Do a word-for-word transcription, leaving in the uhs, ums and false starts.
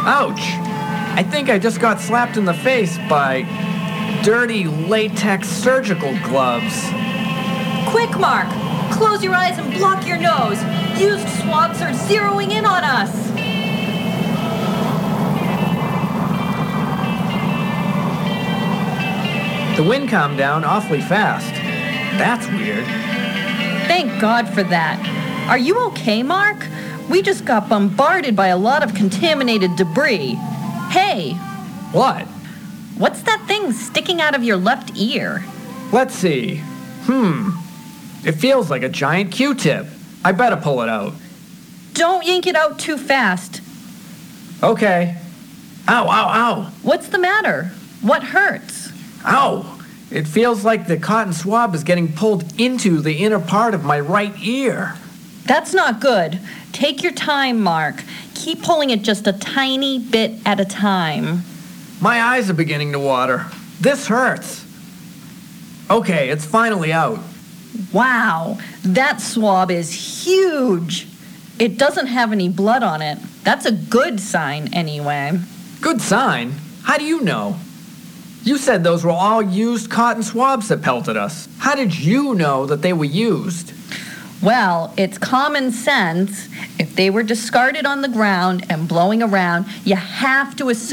Ouch! I think I just got slapped in the face by dirty latex surgical gloves. Quick, Mark! Close your eyes and block your nose. Used swabs are zeroing in on us. The wind calmed down awfully fast. That's weird. Thank God for that. Are you okay, Mark? We just got bombarded by a lot of contaminated debris. Hey, What? what's that thing sticking out of your left ear? Let's see. Hmm. It feels like a giant Q-tip. I better pull it out. Don't yank it out too fast. Okay. Ow, ow, ow. What's the matter? What hurts? Ow! It feels like the cotton swab is getting pulled into the inner part of my right ear. That's not good. Take your time, Mark. Keep pulling it just a tiny bit at a time. My eyes are beginning to water. This hurts. Okay, it's finally out. Wow, that swab is huge. It doesn't have any blood on it. That's a good sign, anyway. Good sign? How do you know? You said those were all used cotton swabs that pelted us. How did you know that they were used? Well, it's common sense. If they were discarded on the ground and blowing around, you have to assume